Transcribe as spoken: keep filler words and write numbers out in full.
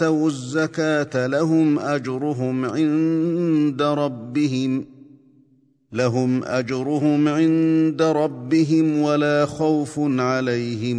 وآتوا الزكاة لهم أجرهم عند ربهم لهم أجرهم عند ربهم ولا خوف عليهم